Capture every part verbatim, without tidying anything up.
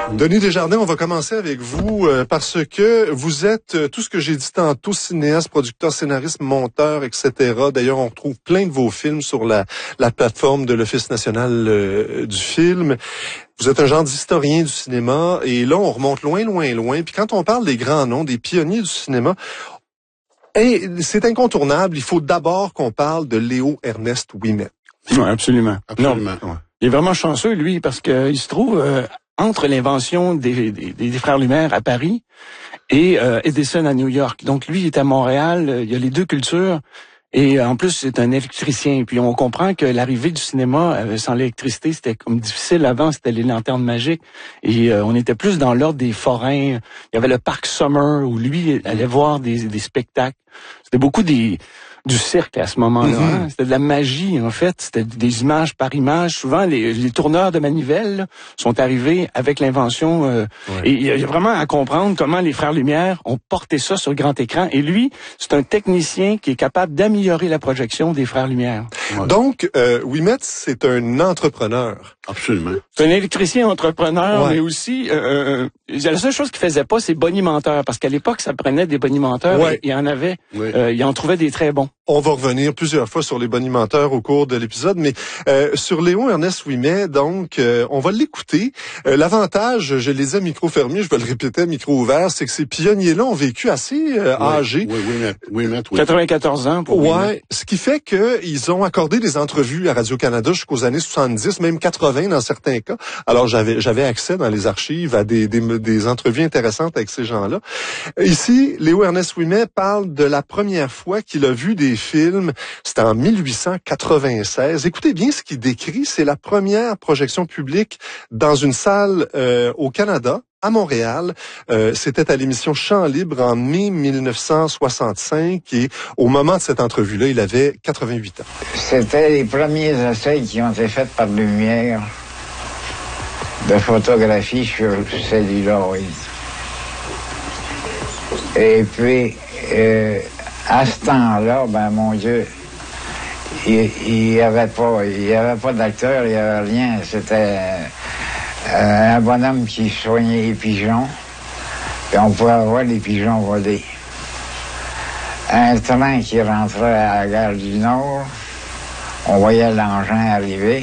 Denis Desjardins, on va commencer avec vous euh, parce que vous êtes euh, tout ce que j'ai dit tantôt, cinéaste, producteur, scénariste, monteur, et cetera. D'ailleurs, on retrouve plein de vos films sur la, la plateforme de l'Office national euh, du film. Vous êtes un genre d'historien du cinéma et là, on remonte loin, loin, loin. Puis quand on parle des grands noms, des pionniers du cinéma, hey, c'est incontournable. Il faut d'abord qu'on parle de Léo Ernest Ouimet. Oui, absolument. Absolument. Non, il est vraiment chanceux, lui, parce que il se trouve euh, entre l'invention des, des, des frères Lumière à Paris et euh, Edison à New York. Donc, lui, il est à Montréal. Euh, il y a les deux cultures. Et euh, en plus, c'est un électricien. Puis, on comprend que l'arrivée du cinéma euh, sans l'électricité, c'était comme difficile avant. C'était les lanternes magiques. Et euh, on était plus dans l'ordre des forains. Il y avait le parc Summer où lui allait voir des, des spectacles. C'était beaucoup des... du cirque à ce moment-là. Mm-hmm. Hein? C'était de la magie, en fait. C'était des images par image. Souvent, les, les tourneurs de manivelles là, sont arrivés avec l'invention. Euh, ouais. Et il y a vraiment à comprendre comment les frères Lumière ont porté ça sur le grand écran. Et lui, c'est un technicien qui est capable d'améliorer la projection des frères Lumière. Ouais. Donc, euh, Ouimet, c'est un entrepreneur. Absolument. C'est un électricien entrepreneur, ouais. mais aussi... Euh, la seule chose qu'il faisait pas, c'est bonimenteur. Parce qu'à l'époque, ça prenait des bonimenteurs. Ouais. Et il y en avait. Ouais. Euh, il en trouvait des très bons. On va revenir plusieurs fois sur les bonimenteurs au cours de l'épisode, mais euh, sur Léo Ernest Ouimet, donc, euh, on va l'écouter. Euh, l'avantage, je les ai à micro fermé, je vais le répéter à micro ouvert, c'est que ces pionniers-là ont vécu assez euh, oui, âgés. Oui, Ouimet, Ouimet, oui. quatre-vingt-quatorze ans pour Ouais, Ouimet. Ce qui fait qu'ils ont accordé des entrevues à Radio-Canada jusqu'aux années soixante-dix, même quatre-vingts dans certains cas. Alors, j'avais j'avais accès dans les archives à des, des, des entrevues intéressantes avec ces gens-là. Ici, Léo Ernest Ouimet parle de la première fois qu'il a vu des films, c'était en mille huit cent quatre-vingt-seize. Écoutez bien ce qu'il décrit, c'est la première projection publique dans une salle euh, au Canada, à Montréal. Euh, c'était à l'émission Chant libre en mai mille neuf cent soixante-cinq et au moment de cette entrevue-là, il avait quatre-vingt-huit ans. C'était les premiers essais qui ont été faits par Lumière de photographie sur celluloïd. Et puis, euh, à ce temps-là, ben mon Dieu, il n'y avait pas, il y avait pas d'acteur, il n'y avait rien. C'était euh, un bonhomme qui soignait les pigeons, puis on pouvait voir les pigeons voler. Un train qui rentrait à la gare du Nord, on voyait l'engin arriver.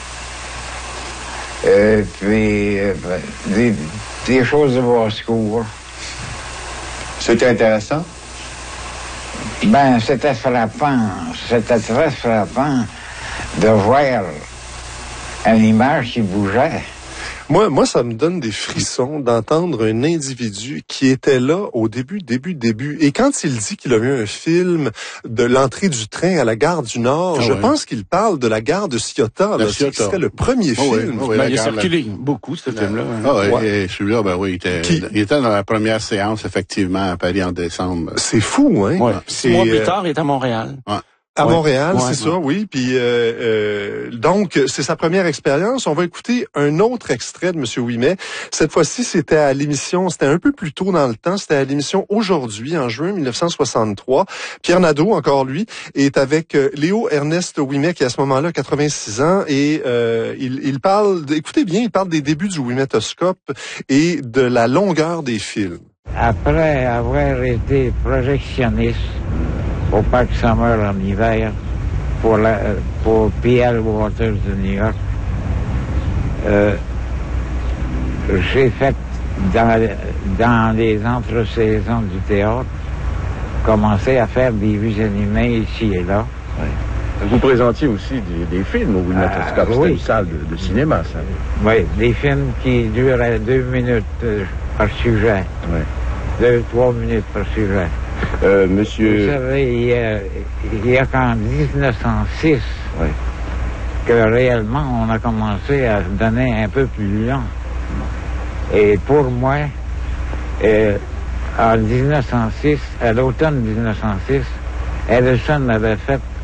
Euh, puis euh, des, des choses de basse-cour. C'était intéressant? Ben, c'était frappant. C'était très frappant de voir une image qui bougeait. Moi, moi, ça me donne des frissons d'entendre un individu qui était là au début, début, début. Et quand il dit qu'il a vu un film de l'entrée du train à la gare du Nord, ah je ouais. pense qu'il parle de la gare de Ciotat. Là, Ciotat. C'était le premier oh film. Oui, oh oui, ben, il a circulé la... beaucoup, ce film-là. Ah oui, ouais. Et celui-là, ben oui, il était, qui... il était dans la première séance, effectivement, à Paris en décembre. C'est fou, hein? Ouais. Six mois plus tard, il est à Montréal. Ouais. À ouais. Montréal, ouais, c'est ouais. ça, oui. Puis euh, euh, donc, c'est sa première expérience. On va écouter un autre extrait de Monsieur Ouimet. Cette fois-ci, c'était à l'émission, c'était un peu plus tôt dans le temps, c'était à l'émission Aujourd'hui, en juin mille neuf cent soixante-trois. Pierre Nadeau, encore lui, est avec euh, Léo Ernest Ouimet, qui à ce moment-là, quatre-vingt-six ans, et euh, il, il parle, écoutez bien, il parle des débuts du Ouimetoscope et de la longueur des films. Après avoir été projectionniste au Parc Summer en hiver pour, la, pour P L Waters de New York. Euh, j'ai fait dans, dans les entre-saisons du théâtre commencer à faire des vues animées ici et là. Oui. Vous présentiez aussi des, des films au Ouimetoscope, euh, c'était oui. une salle de, de cinéma, ça. Oui, des films qui duraient deux minutes euh, par sujet. Oui. Deux, trois minutes par sujet. Euh, monsieur... Vous savez, il y a, il y a qu'en dix-neuf cent six oui. que réellement on a commencé à se donner un peu plus long. Et pour moi, euh, en dix-neuf cent six, à l'automne dix-neuf cent six, Edison avait fait